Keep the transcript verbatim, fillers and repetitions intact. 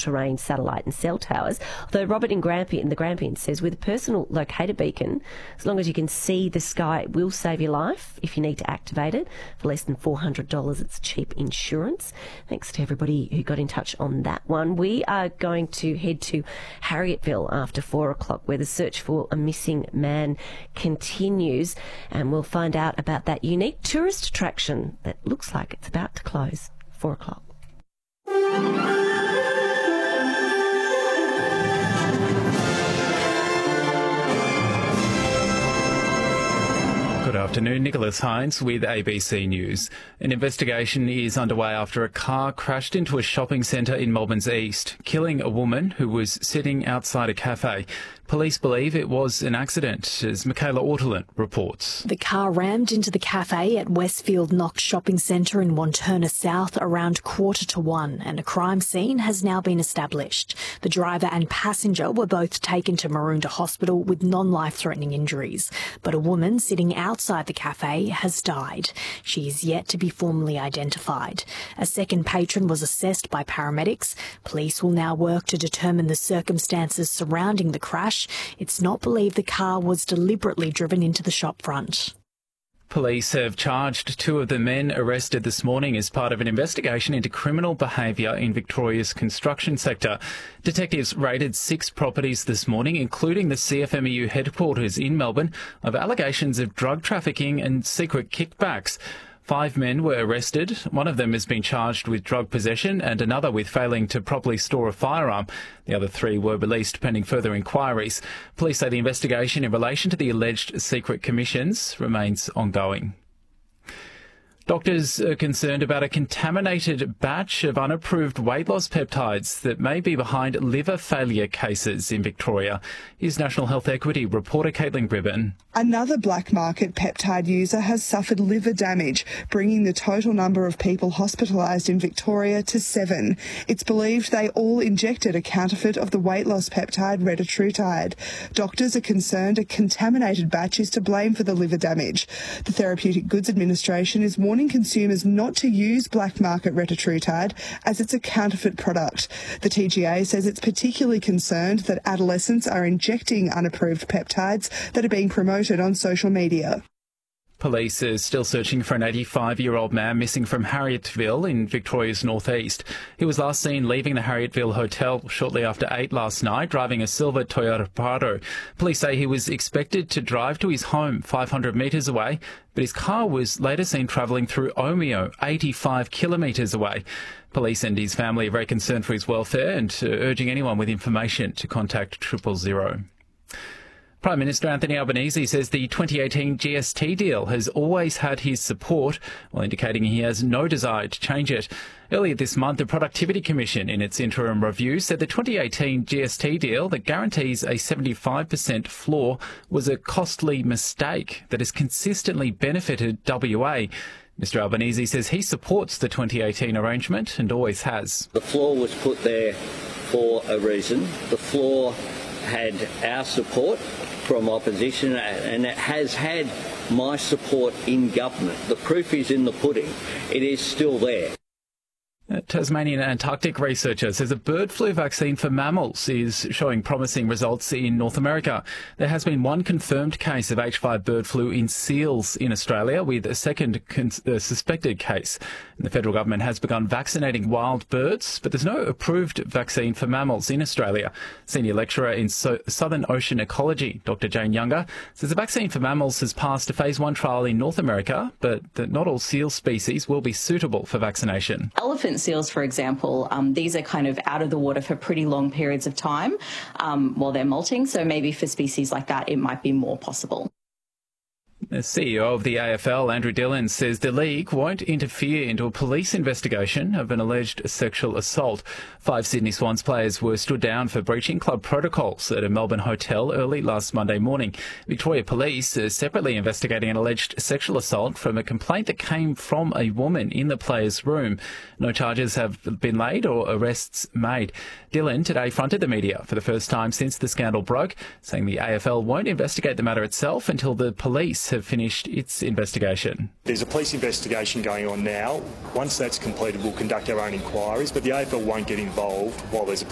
terrain satellite and cell towers. Although Robert in Grampian, the Grampian says with a personal locator beacon, as long as you can see the sky, it will save your life if you need to activate it. For less than four hundred dollars, it's cheap insurance. Thanks to everybody who got in touch on that one. We are going to head to Harriettville after four o'clock, where the search for a missing man continues, and we'll find out about that unique tourist attraction that looks like it's about to close. Four o'clock. Good afternoon, Nicholas Hines with A B C News. An investigation is underway after a car crashed into a shopping centre in Melbourne's east, killing a woman who was sitting outside a cafe. Police believe it was an accident, as Michaela Ortolan reports. The car rammed into the cafe at Westfield Knox Shopping Centre in Wantirna South around quarter to one, and a crime scene has now been established. The driver and passenger were both taken to Maroondah Hospital with non-life-threatening injuries, but a woman sitting outside the cafe has died. She is yet to be formally identified. A second patron was assessed by paramedics. Police will now work to determine the circumstances surrounding the crash. It's not believed the car was deliberately driven into the shop front. Police have charged two of the men arrested this morning as part of an investigation into criminal behaviour in Victoria's construction sector. Detectives raided six properties this morning, including the C F M E U headquarters in Melbourne, of allegations of drug trafficking and secret kickbacks. Five men were arrested. One of them has been charged with drug possession and another with failing to properly store a firearm. The other three were released pending further inquiries. Police say the investigation in relation to the alleged secret commissions remains ongoing. Doctors are concerned about a contaminated batch of unapproved weight loss peptides that may be behind liver failure cases in Victoria. Here's National Health Equity reporter Caitlin Gribben. Another black market peptide user has suffered liver damage, bringing the total number of people hospitalised in Victoria to seven. It's believed they all injected a counterfeit of the weight loss peptide retatrutide. Doctors are concerned a contaminated batch is to blame for the liver damage. The Therapeutic Goods Administration is warning consumers not to use black market retatrutide as it's a counterfeit product. The T G A says it's particularly concerned that adolescents are injecting unapproved peptides that are being promoted on social media. Police are still searching for an eighty-five-year-old man missing from Harriettville in Victoria's northeast. He was last seen leaving the Harriettville Hotel shortly after eight last night, driving a silver Toyota Prado. Police say he was expected to drive to his home five hundred metres away, but his car was later seen travelling through Omeo, eighty-five kilometres away. Police and his family are very concerned for his welfare and are urging anyone with information to contact triple zero. Prime Minister Anthony Albanese says the twenty eighteen G S T deal has always had his support, while indicating he has no desire to change it. Earlier this month, the Productivity Commission, in its interim review, said the twenty eighteen G S T deal that guarantees a seventy-five percent floor was a costly mistake that has consistently benefited W A. Mr Albanese says he supports the twenty eighteen arrangement and always has. The floor was put there for a reason. The floor had our support from opposition, and it has had my support in government. The proof is in the pudding. It is still there. A Tasmanian Antarctic researcher says a bird flu vaccine for mammals is showing promising results in North America. There has been one confirmed case of H five bird flu in seals in Australia, with a second con- uh, suspected case. And the federal government has begun vaccinating wild birds, but there's no approved vaccine for mammals in Australia. Senior lecturer in so- Southern Ocean Ecology, Doctor Jane Younger, says the vaccine for mammals has passed a phase one trial in North America, but that not all seal species will be suitable for vaccination. Elephant seals, for example, um, these are kind of out of the water for pretty long periods of time um, while they're molting. So maybe for species like that, it might be more possible. The C E O of the A F L, Andrew Dillon, says the league won't interfere into a police investigation of an alleged sexual assault. Five Sydney Swans players were stood down for breaching club protocols at a Melbourne hotel early last Monday morning. Victoria Police is separately investigating an alleged sexual assault from a complaint that came from a woman in the players' room. No charges have been laid or arrests made. Dillon today fronted the media for the first time since the scandal broke, saying the A F L won't investigate the matter itself until the police have finished its investigation. There's a police investigation going on now. Once that's completed, we'll conduct our own inquiries, but the A F L won't get involved while there's a